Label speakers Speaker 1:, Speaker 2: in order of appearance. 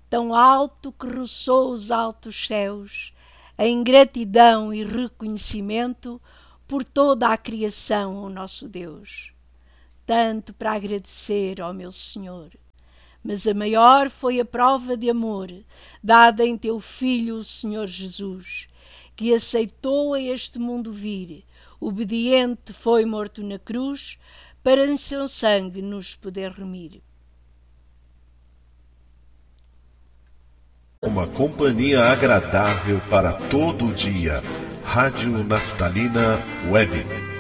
Speaker 1: tão alto que roçou os altos céus, em gratidão e reconhecimento por toda a criação ao nosso Deus. Tanto para agradecer ao meu Senhor. Mas a maior foi a prova de amor dada em teu Filho, o Senhor Jesus, que aceitou a este mundo vir, obediente foi morto na cruz, para em seu sangue nos poder remir.
Speaker 2: Uma companhia agradável para todo o dia. Rádio Naftalina Web.